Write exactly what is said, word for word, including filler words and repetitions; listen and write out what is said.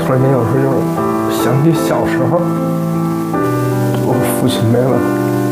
突然间有时候就想起小时候，我父亲没了。